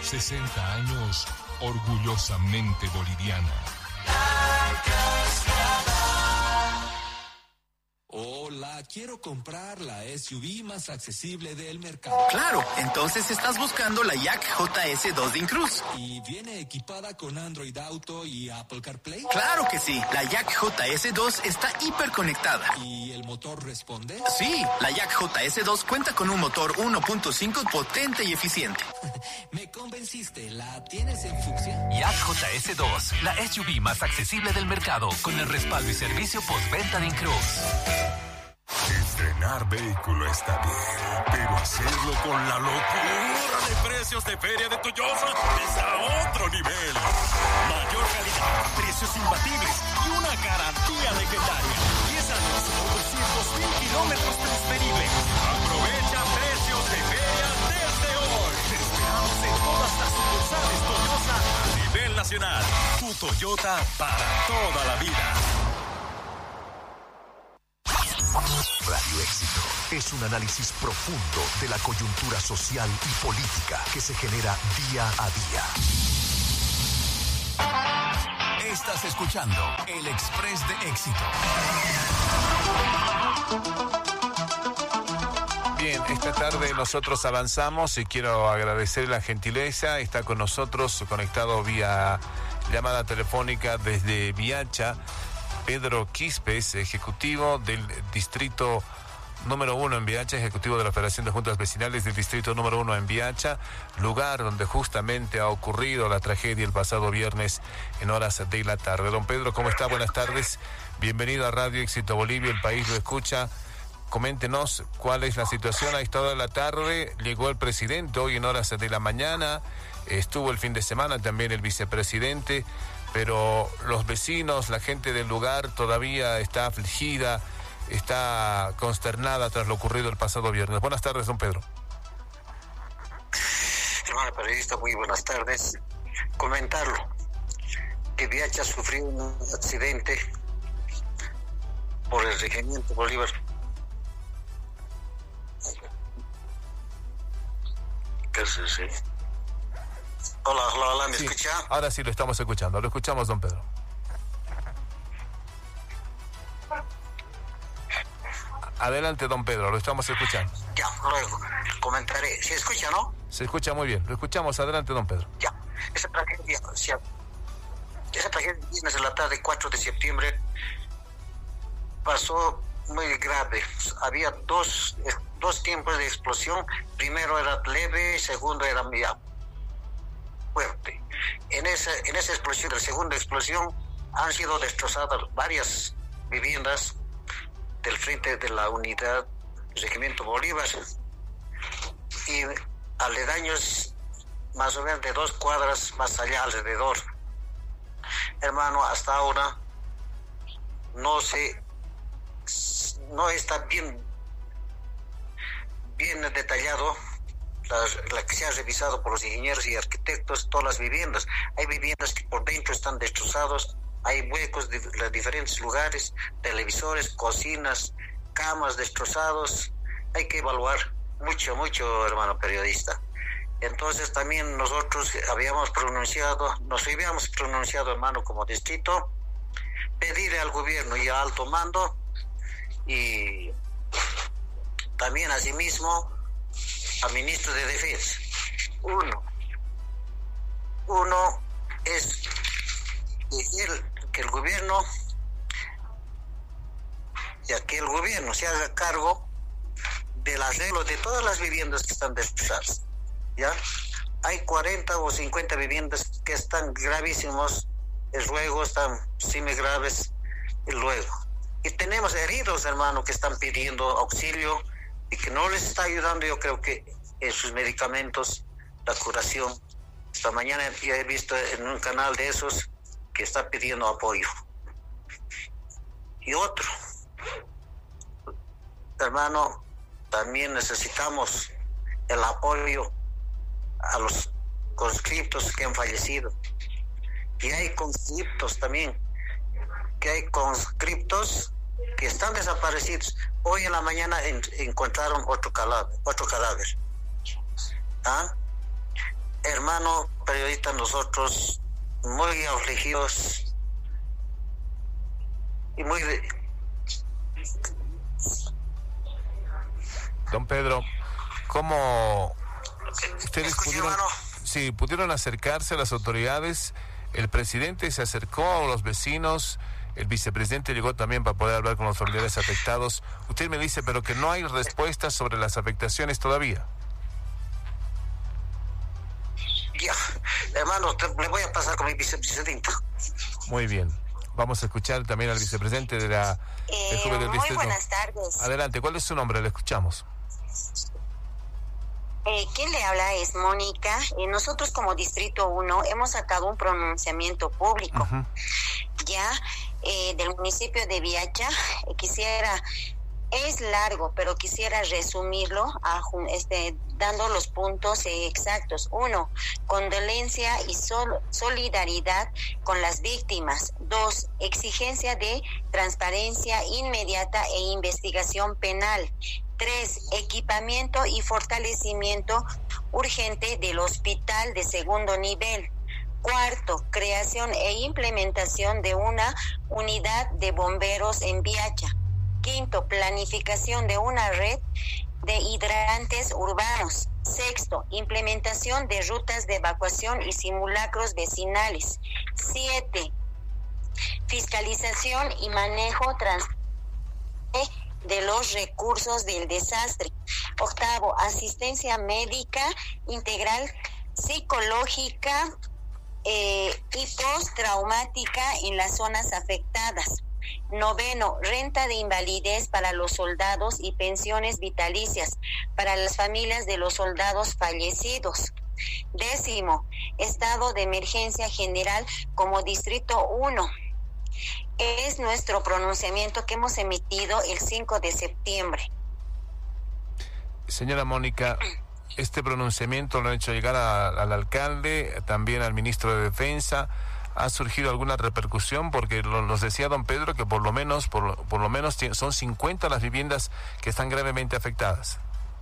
60 años orgullosamente boliviana. Hola, quiero comprar la SUV más accesible del mercado. Claro, entonces estás buscando la Yak JS2 de Incruz. ¿Y viene equipada con Android Auto y Apple CarPlay? Claro que sí, la Yak JS2 está hiperconectada. ¿Y el motor responde? Sí, la Yak JS2 cuenta con un motor 1.5 potente y eficiente. Me convenciste, ¿la tienes en fucsia? Yak JS2, la SUV más accesible del mercado, con el respaldo y servicio postventa de Incruz. Estrenar vehículo está bien, pero hacerlo con la locura de precios de Feria de Toyosa es a otro nivel. Mayor calidad, precios imbatibles y una garantía legendaria. 10 años o 200,000 kilómetros transferibles. Aprovecha precios de feria desde hoy. Te esperamos en todas las sucursales Toyosa a nivel nacional. Tu Toyota para toda la vida. Radio Éxito es un análisis profundo de la coyuntura social y política que se genera día a día. Estás escuchando El Express de Éxito. Bien, esta tarde nosotros avanzamos y quiero agradecer la gentileza. Está con nosotros conectado vía llamada telefónica desde Viacha, Pedro Quispes, ejecutivo del distrito número 1 en Viacha, ejecutivo de la Federación de Juntas Vecinales del distrito número 1 en Viacha, lugar donde justamente ha ocurrido la tragedia el pasado viernes en horas de la tarde. Don Pedro, ¿cómo está? Buenas tardes. Bienvenido a Radio Éxito Bolivia, el país lo escucha. Coméntenos cuál es la situación a esta hora de la tarde. Llegó el presidente hoy en horas de la mañana, estuvo el fin de semana también el vicepresidente, pero los vecinos, la gente del lugar todavía está afligida, está consternada tras lo ocurrido el pasado viernes. Buenas tardes, don Pedro. Hermano periodista, muy buenas tardes. Comentarlo, que Viacha sufrió un accidente por el Regimiento Bolívar. ¿Qué es eso? Hola, ¿me escucha? Ahora sí lo estamos escuchando, lo escuchamos, don Pedro. Adelante, don Pedro, lo estamos escuchando. Ya, luego comentaré. ¿Se escucha, no? Se escucha muy bien, lo escuchamos. Adelante, don Pedro. Ya, esa tragedia viernes de la tarde, 4 de septiembre, pasó muy grave. Había dos tiempos de explosión. Primero era leve, segundo era muy fuerte. En esa explosión, la segunda explosión, han sido destrozadas varias viviendas del frente de la unidad del Regimiento Bolívar y aledaños más o menos de 2 cuadras más allá alrededor. Hermano, hasta ahora no está bien detallado la que se ha revisado por los ingenieros y arquitectos, todas las viviendas. Hay viviendas que por dentro están destrozados, hay huecos de los diferentes lugares, televisores, cocinas, camas destrozados. Hay que evaluar mucho, hermano periodista. Entonces también nosotros nos habíamos pronunciado, hermano, como distrito, pedirle al gobierno y al alto mando, y también asimismo al ministro de Defensa. Uno es que el gobierno se haga cargo del arreglo de todas las viviendas que están destrozadas. ¿Ya? Hay 40 o 50 viviendas que están gravísimos, luego están semi-graves, y luego. Y tenemos heridos, hermano, que están pidiendo auxilio y que no les está ayudando, yo creo que en sus medicamentos, la curación. Esta mañana ya he visto en un canal de esos que está pidiendo apoyo. Y otro, hermano, también necesitamos el apoyo a los conscriptos que han fallecido. Y hay conscriptos también, que están desaparecidos. Hoy en la mañana encontraron otro cadáver. ¿Ah? hermano periodista, nosotros muy afligidos y muy... Don Pedro, ¿cómo ustedes Escuche, pudieron acercarse a las autoridades? El presidente se acercó a los vecinos, el vicepresidente llegó también para poder hablar con los familiares afectados. Usted me dice, pero que no hay respuestas sobre las afectaciones todavía. Ya, hermano, le voy a pasar con mi vicepresidenta. Muy bien. Vamos a escuchar también al vicepresidente de la del muy buenas tardes. Adelante, ¿cuál es su nombre? Le escuchamos. ¿Quién le habla? Es Mónica. Nosotros como Distrito 1 hemos sacado un pronunciamiento público del municipio de Viacha. Es largo, pero quisiera resumirlo dando los puntos exactos. 1, condolencia y solidaridad con las víctimas. 2, exigencia de transparencia inmediata e investigación penal. 3, equipamiento y fortalecimiento urgente del hospital de segundo nivel. 4, creación e implementación de una unidad de bomberos en Viacha. 5, planificación de una red de hidrantes urbanos. 6, implementación de rutas de evacuación y simulacros vecinales. 7, fiscalización y manejo de los recursos del desastre. 8, asistencia médica integral, psicológica y postraumática en las zonas afectadas. 9, renta de invalidez para los soldados y pensiones vitalicias para las familias de los soldados fallecidos. 10, estado de emergencia general como Distrito 1. Es nuestro pronunciamiento que hemos emitido el 5 de septiembre. Señora Mónica, este pronunciamiento lo han hecho llegar al alcalde, también al ministro de Defensa. ¿Ha surgido alguna repercusión? Porque nos decía don Pedro que por lo menos son 50 las viviendas que están gravemente afectadas.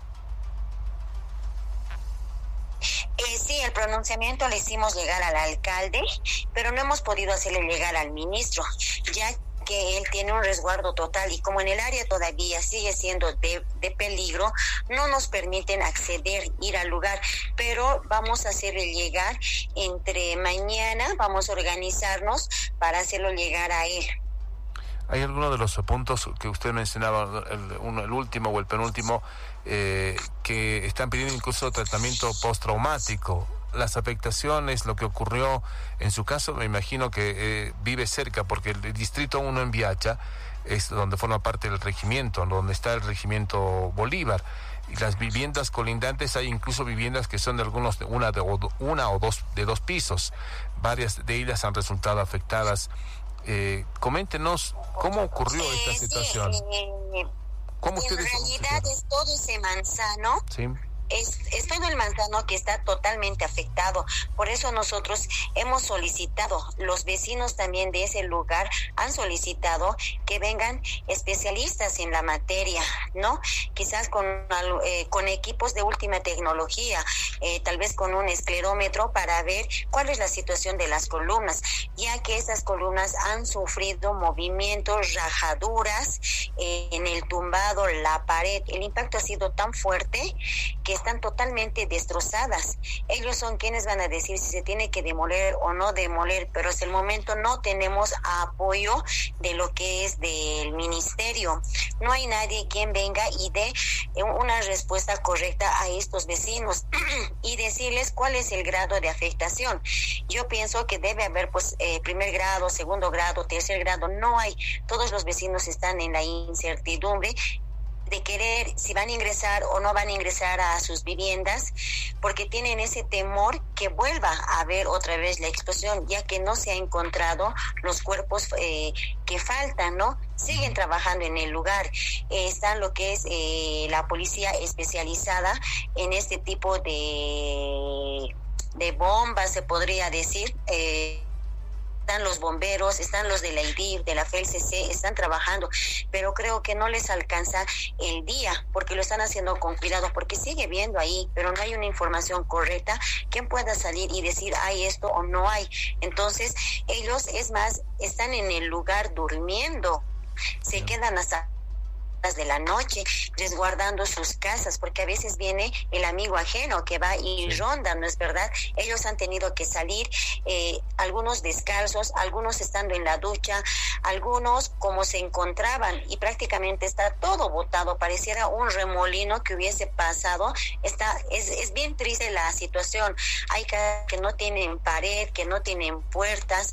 Sí, el pronunciamiento le hicimos llegar al alcalde, pero no hemos podido hacerle llegar al ministro, ya que él tiene un resguardo total y como en el área todavía sigue siendo de peligro, no nos permiten ir al lugar, pero vamos a hacerle llegar entre mañana, vamos a organizarnos para hacerlo llegar a él. ¿Hay alguno de los puntos que usted mencionaba, el último o el penúltimo, que están pidiendo incluso tratamiento postraumático? Las afectaciones, lo que ocurrió en su caso, me imagino que vive cerca, porque el Distrito 1 en Viacha es donde forma parte del regimiento, donde está el regimiento Bolívar. Y las viviendas colindantes, hay incluso viviendas que son de algunos una o dos pisos. Varias de ellas han resultado afectadas. Coméntenos cómo ocurrió esta situación. ¿Cómo en realidad es todo ese manzano. Sí. Es todo el manzano que está totalmente afectado. Por eso nosotros hemos solicitado, los vecinos también de ese lugar han solicitado que vengan especialistas en la materia, ¿no? Quizás con equipos de última tecnología, tal vez con un esclerómetro para ver cuál es la situación de las columnas, ya que esas columnas han sufrido movimientos, rajaduras en el tumbado, la pared. El impacto ha sido tan fuerte que están totalmente destrozadas. Ellos son quienes van a decir si se tiene que demoler o no demoler, pero hasta el momento no tenemos apoyo de lo que es del ministerio. No hay nadie quien venga y dé una respuesta correcta a estos vecinos y decirles cuál es el grado de afectación. Yo pienso que debe haber primer grado, segundo grado, tercer grado. No hay. Todos los vecinos están en la incertidumbre de querer si van a ingresar o no van a ingresar a sus viviendas, porque tienen ese temor que vuelva a haber otra vez la explosión, ya que no se ha encontrado los cuerpos que faltan, ¿no? Siguen trabajando en el lugar. Están lo que es la policía especializada en este tipo de bombas, se podría decir, están los bomberos, están los de la IDIF, de la FELCC, están trabajando, pero creo que no les alcanza el día, porque lo están haciendo con cuidado, porque sigue viendo ahí, pero no hay una información correcta, quien pueda salir y decir hay esto o no hay. Entonces, ellos, es más, están en el lugar durmiendo, se quedan hasta de la noche resguardando sus casas, porque a veces viene el amigo ajeno que va y ronda, ¿no es verdad? Ellos han tenido que salir, algunos descalzos, algunos estando en la ducha, algunos como se encontraban, y prácticamente está todo botado, pareciera un remolino que hubiese pasado. Es bien triste la situación. Hay casas que no tienen pared, que no tienen puertas,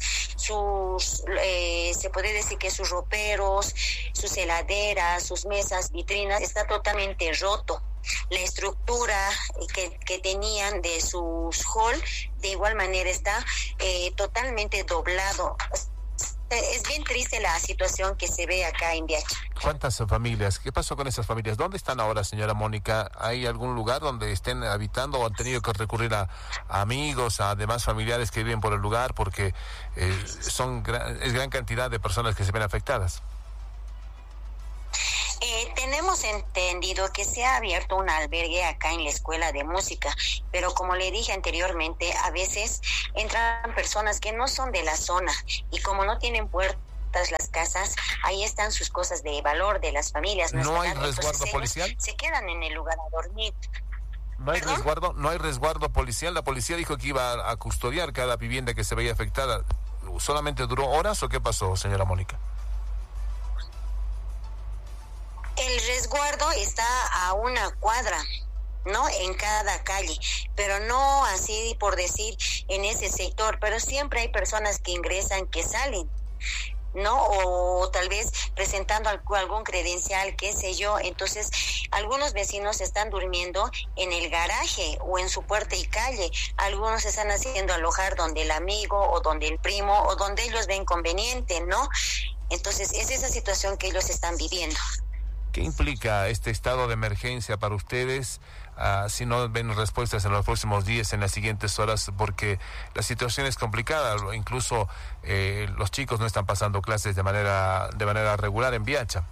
se puede decir que sus roperos, sus heladeras, sus mesas, vitrinas, está totalmente roto. La estructura que tenían de sus hall, de igual manera está totalmente doblado. Es bien triste la situación que se ve acá en Viacha. ¿Cuántas familias? ¿Qué pasó con esas familias? ¿Dónde están ahora, señora Mónica? ¿Hay algún lugar donde estén habitando o han tenido que recurrir a amigos, a demás familiares que viven por el lugar? Porque es gran cantidad de personas que se ven afectadas. Tenemos entendido que se ha abierto un albergue acá en la escuela de música, pero como le dije anteriormente, a veces entran personas que no son de la zona, y como no tienen puertas las casas, ahí están sus cosas de valor de las familias. ¿No hay resguardo policial? Se quedan en el lugar a dormir. ¿No hay resguardo policial? La policía dijo que iba a custodiar cada vivienda que se veía afectada. ¿Solamente duró horas o qué pasó, señora Mónica? El resguardo está a una cuadra, ¿no? En cada calle, pero no así por decir en ese sector, pero siempre hay personas que ingresan, que salen, ¿no? O tal vez presentando algún credencial, qué sé yo. Entonces, algunos vecinos están durmiendo en el garaje o en su puerta y calle. Algunos están haciendo alojar donde el amigo o donde el primo o donde ellos ven conveniente, ¿no? Entonces, es esa situación que ellos están viviendo. ¿Qué implica este estado de emergencia para ustedes si no ven respuestas en los próximos días, en las siguientes horas? Porque la situación es complicada, incluso los chicos no están pasando clases de manera regular en Viacha.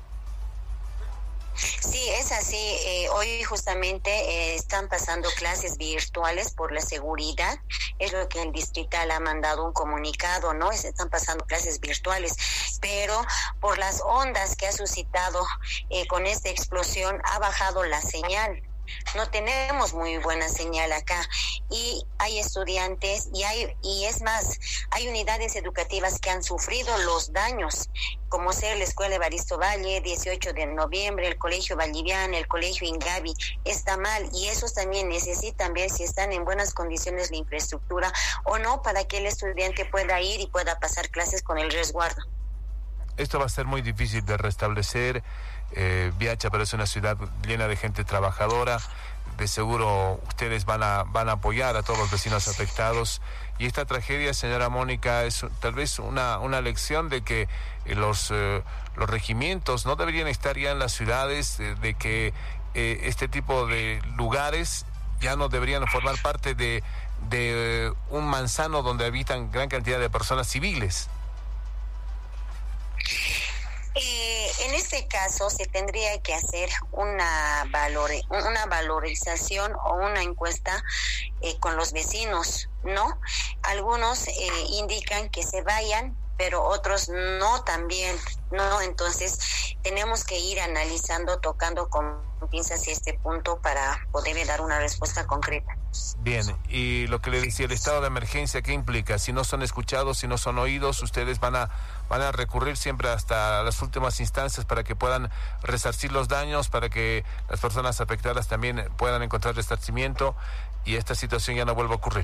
Sí, es así. Hoy justamente están pasando clases virtuales por la seguridad. Es lo que el distrital ha mandado un comunicado, ¿no? Están pasando clases virtuales, pero por las ondas que ha suscitado con esta explosión ha bajado la señal. No tenemos muy buena señal acá, y hay estudiantes y es más, hay unidades educativas que han sufrido los daños, como ser la Escuela Evaristo Valle, 18 de noviembre, el Colegio Valliviana, el Colegio Ingavi, está mal, y esos también necesitan ver si están en buenas condiciones la infraestructura o no, para que el estudiante pueda ir y pueda pasar clases con el resguardo. Esto va a ser muy difícil de restablecer. Viacha, pero es una ciudad llena de gente trabajadora. De seguro ustedes van a apoyar a todos los vecinos afectados. Y esta tragedia, señora Mónica, es tal vez una lección de que los regimientos no deberían estar ya en las ciudades, de que este tipo de lugares ya no deberían formar parte de un manzano donde habitan gran cantidad de personas civiles. En este caso se tendría que hacer una valorización o una encuesta con los vecinos, ¿no? Algunos indican que se vayan, pero otros no también, ¿no? Entonces tenemos que ir analizando, tocando con pinzas este punto para poder dar una respuesta concreta. Bien, y lo que le decía, el estado de emergencia, ¿qué implica? Si no son escuchados, si no son oídos, ustedes van a recurrir siempre hasta las últimas instancias para que puedan resarcir los daños, para que las personas afectadas también puedan encontrar resarcimiento y esta situación ya no vuelva a ocurrir.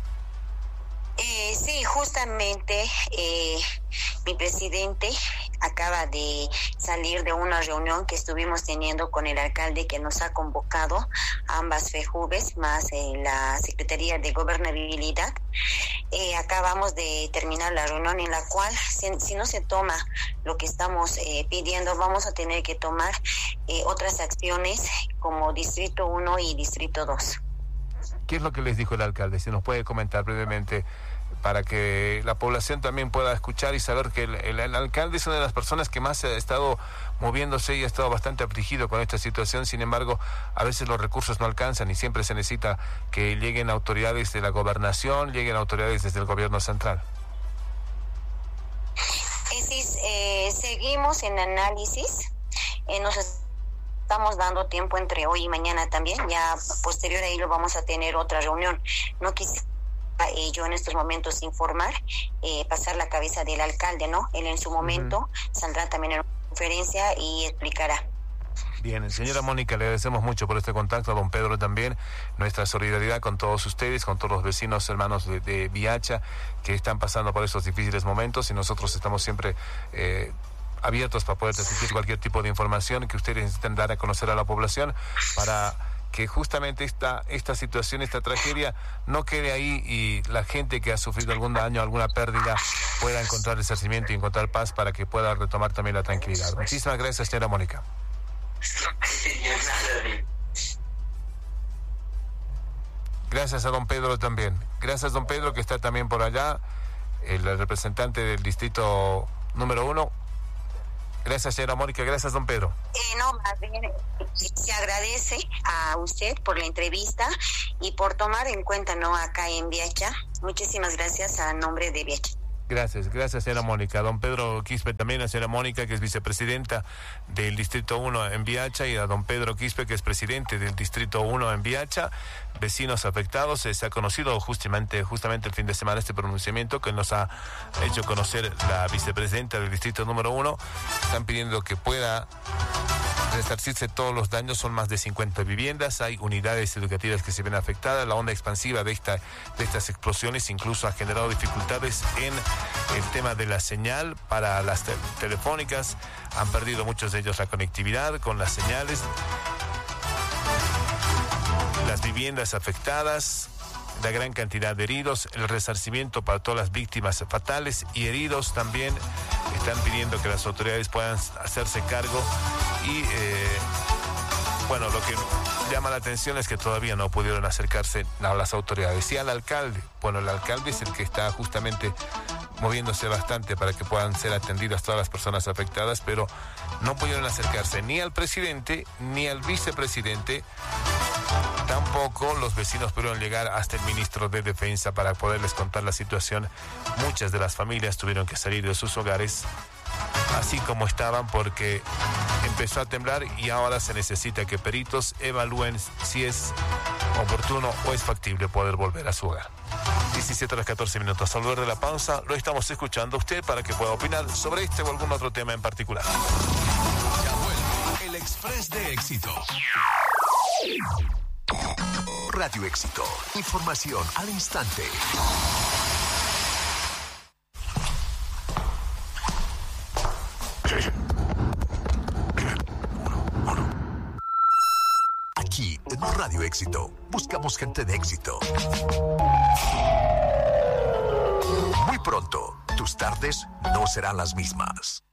Sí, justamente mi presidente acaba de salir de una reunión que estuvimos teniendo con el alcalde, que nos ha convocado, ambas FEJUVES, más la Secretaría de Gobernabilidad. Acabamos de terminar la reunión en la cual, si no se toma lo que estamos pidiendo, vamos a tener que tomar otras acciones como Distrito 1 y Distrito 2. ¿Qué es lo que les dijo el alcalde? Si nos puede comentar brevemente para que la población también pueda escuchar y saber que el alcalde es una de las personas que más ha estado moviéndose y ha estado bastante afligido con esta situación. Sin embargo, a veces los recursos no alcanzan y siempre se necesita que lleguen autoridades de la gobernación, lleguen autoridades desde el gobierno central. Seguimos en análisis, nos estamos dando tiempo entre hoy y mañana también, ya posterior a ello vamos a tener otra reunión. No quisiera yo en estos momentos informar, pasar la cabeza del alcalde, ¿no? Él en su momento saldrá también en una conferencia y explicará. Bien, señora Mónica, le agradecemos mucho por este contacto, a don Pedro también, nuestra solidaridad con todos ustedes, con todos los vecinos hermanos de Viacha que están pasando por estos difíciles momentos, y nosotros estamos siempre abiertos para poder transmitir cualquier tipo de información que ustedes necesiten dar a conocer a la población, para que justamente esta situación, esta tragedia no quede ahí y la gente que ha sufrido algún daño, alguna pérdida, pueda encontrar resarcimiento y encontrar paz para que pueda retomar también la tranquilidad. Muchísimas gracias, señora Mónica. Gracias a don Pedro también. Gracias, don Pedro, que está también por allá, el representante del distrito número 1. Gracias, señora Mónica. Gracias, don Pedro. No, más bien se agradece a usted por la entrevista y por tomar en cuenta, ¿no?, acá en Viacha. Muchísimas gracias a nombre de Viacha. Gracias, señora Mónica. Don Pedro Quispe también, a señora Mónica, que es vicepresidenta del Distrito 1 en Viacha, y a don Pedro Quispe, que es presidente del Distrito 1 en Viacha, vecinos afectados. Se ha conocido justamente el fin de semana este pronunciamiento que nos ha hecho conocer la vicepresidenta del Distrito número 1. Están pidiendo que pueda resarcirse todos los daños. Son más de 50 viviendas, hay unidades educativas que se ven afectadas. La onda expansiva de estas explosiones incluso ha generado dificultades en el tema de la señal para las telefónicas. Han perdido muchos de ellos la conectividad con las señales. Las viviendas afectadas, la gran cantidad de heridos, el resarcimiento para todas las víctimas fatales y heridos también. Están pidiendo que las autoridades puedan hacerse cargo y bueno, lo que llama la atención es que todavía no pudieron acercarse a las autoridades. Y al alcalde, bueno, el alcalde es el que está justamente moviéndose bastante para que puedan ser atendidas todas las personas afectadas, pero no pudieron acercarse ni al presidente ni al vicepresidente. Tampoco los vecinos pudieron llegar hasta el ministro de Defensa para poderles contar la situación. Muchas de las familias tuvieron que salir de sus hogares así como estaban, porque empezó a temblar y ahora se necesita que peritos evalúen si es oportuno o es factible poder volver a su hogar. 17:14. Al volver de la pausa, lo estamos escuchando a usted para que pueda opinar sobre este o algún otro tema en particular. Ya vuelve el Express de Éxito. Radio Éxito. Información al instante. Aquí en Radio Éxito buscamos gente de éxito. Muy pronto, tus tardes no serán las mismas.